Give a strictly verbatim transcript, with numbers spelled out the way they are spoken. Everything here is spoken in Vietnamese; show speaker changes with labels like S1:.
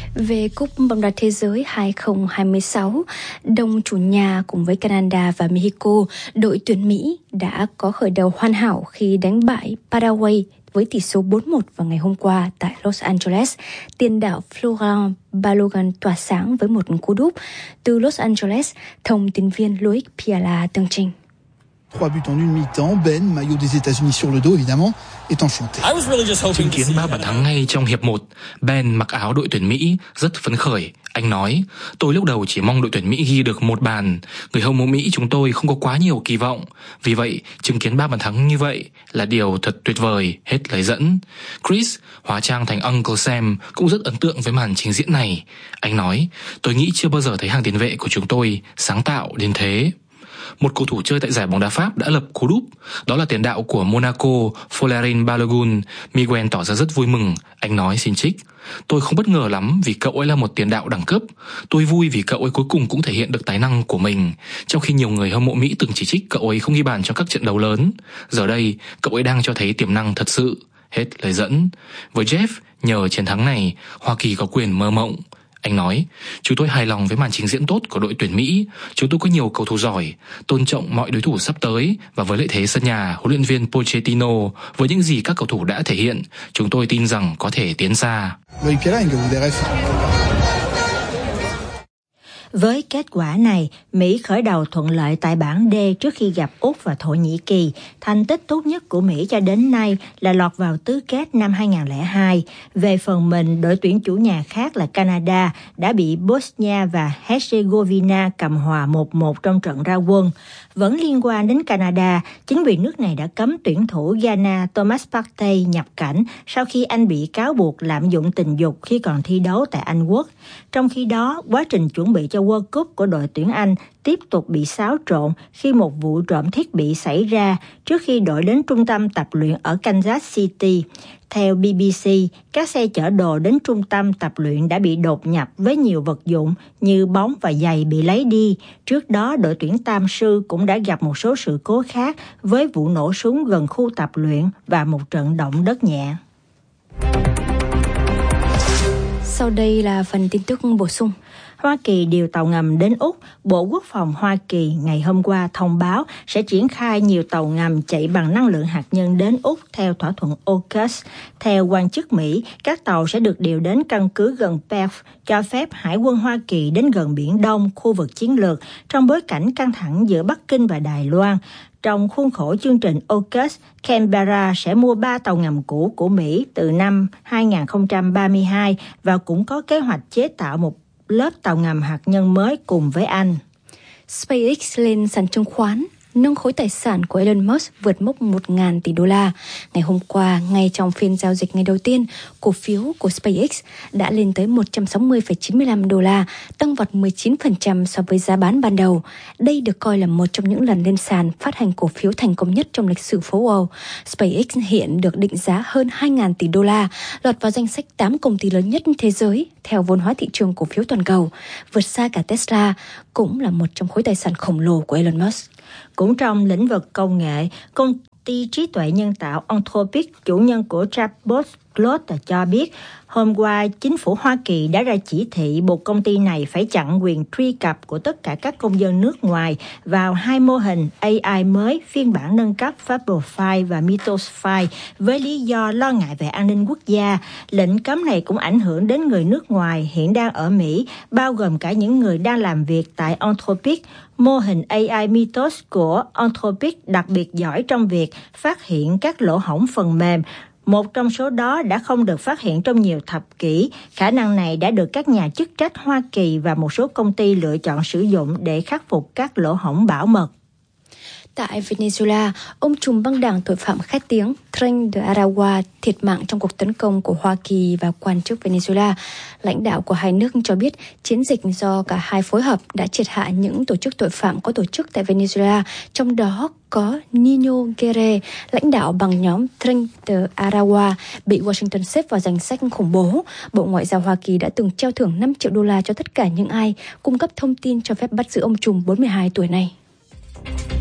S1: Về Cúp bóng đá thế giới hai không hai sáu, đồng chủ nhà cùng với Canada và Mexico, đội tuyển Mỹ đã có khởi đầu hoàn hảo khi đánh bại Paraguay với tỷ số bốn một vào ngày hôm qua tại Los Angeles. Tiền đạo Florent Balogun tỏa sáng với một cú đúp. Từ Los Angeles, thông tin viên Loïc Piala tường trình.
S2: Trois buts en une mi-temps, Ben, maillot des États-Unis sur le dos évidemment, est enchanté.
S3: Chứng kiến ba bàn thắng ngay trong hiệp một, Ben mặc áo đội tuyển Mỹ rất phấn khởi. Anh nói, tôi lúc đầu chỉ mong đội tuyển Mỹ ghi được một bàn. Người hâm mộ Mỹ chúng tôi không có quá nhiều kỳ vọng. Vì vậy, chứng kiến ba bàn thắng như vậy là điều thật tuyệt vời, hết lời dẫn. Chris, hóa trang thành Uncle Sam, cũng rất ấn tượng với màn trình diễn này. Anh nói, tôi nghĩ chưa bao giờ thấy hàng tiền vệ của chúng tôi sáng tạo đến thế. Một cầu thủ chơi tại giải bóng đá Pháp đã lập cú đúp, đó là tiền đạo của Monaco, Florent Balogun. Miguel tỏ ra rất vui mừng. Anh nói xin trích, tôi không bất ngờ lắm vì cậu ấy là một tiền đạo đẳng cấp. Tôi vui vì cậu ấy cuối cùng cũng thể hiện được tài năng của mình, trong khi nhiều người hâm mộ Mỹ từng chỉ trích cậu ấy không ghi bàn trong các trận đấu lớn. Giờ đây, cậu ấy đang cho thấy tiềm năng thật sự. Hết lời dẫn. Với Jeff, nhờ chiến thắng này, Hoa Kỳ có quyền mơ mộng. Anh nói, chúng tôi hài lòng với màn trình diễn tốt của đội tuyển Mỹ. Chúng tôi có nhiều cầu thủ giỏi, tôn trọng mọi đối thủ sắp tới. Và với lợi thế sân nhà, huấn luyện viên Pochettino, với những gì các cầu thủ đã thể hiện, chúng tôi tin rằng có thể tiến xa.
S4: Với kết quả này, Mỹ khởi đầu thuận lợi tại bảng D trước khi gặp Úc và Thổ Nhĩ Kỳ. Thành tích tốt nhất của Mỹ cho đến nay là lọt vào tứ kết năm hai không không hai. Về phần mình, đội tuyển chủ nhà khác là Canada đã bị Bosnia và Herzegovina cầm hòa một một trong trận ra quân. Vẫn liên quan đến Canada, chính quyền nước này đã cấm tuyển thủ Ghana Thomas Partey nhập cảnh sau khi anh bị cáo buộc lạm dụng tình dục khi còn thi đấu tại Anh Quốc. Trong khi đó, quá trình chuẩn bị cho World Cup của đội tuyển Anh tiếp tục bị xáo trộn khi một vụ trộm thiết bị xảy ra trước khi đội đến trung tâm tập luyện ở Kansas City. Theo B B C, các xe chở đồ đến trung tâm tập luyện đã bị đột nhập với nhiều vật dụng như bóng và giày bị lấy đi. Trước đó, đội tuyển Tam Sư cũng đã gặp một số sự cố khác với vụ nổ súng gần khu tập luyện và một trận động đất nhẹ.
S1: Sau đây là phần tin tức bổ sung.
S4: Hoa Kỳ điều tàu ngầm đến Úc. Bộ Quốc phòng Hoa Kỳ ngày hôm qua thông báo sẽ triển khai nhiều tàu ngầm chạy bằng năng lượng hạt nhân đến Úc theo thỏa thuận AUKUS. Theo quan chức Mỹ, các tàu sẽ được điều đến căn cứ gần Perth, cho phép Hải quân Hoa Kỳ đến gần Biển Đông, khu vực chiến lược, trong bối cảnh căng thẳng giữa Bắc Kinh và Đài Loan. Trong khuôn khổ chương trình AUKUS, Canberra sẽ mua ba tàu ngầm cũ của Mỹ từ năm hai không ba hai và cũng có kế hoạch chế tạo một lớp tàu ngầm hạt nhân mới cùng với Anh.
S1: SpaceX lên sàn chứng khoán, nâng khối tài sản của Elon Musk vượt mốc một nghìn tỷ đô la. Ngày hôm qua, ngay trong phiên giao dịch ngày đầu tiên, cổ phiếu của SpaceX đã lên tới một trăm sáu mươi phẩy chín mươi lăm đô la, tăng vọt mười chín phần trăm so với giá bán ban đầu. Đây được coi là một trong những lần lên sàn phát hành cổ phiếu thành công nhất trong lịch sử phố Wall. SpaceX hiện được định giá hơn hai nghìn tỷ đô la, lọt vào danh sách tám công ty lớn nhất thế giới theo vốn hóa thị trường cổ phiếu toàn cầu, vượt xa cả Tesla, cũng là một trong khối tài sản khổng lồ của Elon Musk.
S4: Cũng trong lĩnh vực công nghệ, công ty trí tuệ nhân tạo Anthropic, chủ nhân của chatbot Claude cho biết hôm qua chính phủ Hoa Kỳ đã ra chỉ thị buộc công ty này phải chặn quyền truy cập của tất cả các công dân nước ngoài vào hai mô hình A I mới phiên bản nâng cấp Fablefy và Mythosfy với lý do lo ngại về an ninh quốc gia. Lệnh cấm này cũng ảnh hưởng đến người nước ngoài hiện đang ở Mỹ, bao gồm cả những người đang làm việc tại Anthropic. Mô hình A I Mythos của Anthropic đặc biệt giỏi trong việc phát hiện các lỗ hổng phần mềm. Một trong số đó đã không được phát hiện trong nhiều thập kỷ. Khả năng này đã được các nhà chức trách Hoa Kỳ và một số công ty lựa chọn sử dụng để khắc phục các lỗ hổng bảo mật.
S1: Tại Venezuela, ông trùm băng đảng tội phạm khét tiếng Tren de Aragua thiệt mạng trong cuộc tấn công của Hoa Kỳ và quan chức Venezuela. Lãnh đạo của hai nước cho biết chiến dịch do cả hai phối hợp đã triệt hạ những tổ chức tội phạm có tổ chức tại Venezuela, trong đó có Nino Guerre, lãnh đạo bằng nhóm Tren de Aragua, bị Washington xếp vào danh sách khủng bố. Bộ Ngoại giao Hoa Kỳ đã từng treo thưởng năm triệu đô la cho tất cả những ai cung cấp thông tin cho phép bắt giữ ông trùm bốn mươi hai tuổi này.